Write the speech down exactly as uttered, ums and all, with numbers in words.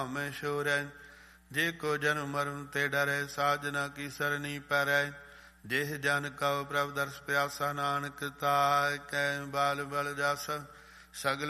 ਮੈਂ ਸ਼ੋਰੈ। ਜੇ ਕੋ ਜਨਮ ਮਰਨ ਤੇ ਡਰੈ, ਸਾਜਨਾ ਕੀ ਸਰਣੀ ਪੈਰੈ। ਜਿਹ ਜਨ ਕਉ ਪ੍ਰਭ ਦਰਸ ਪਿਆਸਾ, ਨਾਨਕ ਤਾਇ ਕੈ ਬਾਲ ਬਲ ਜਾਸਾ। ਸਗਲ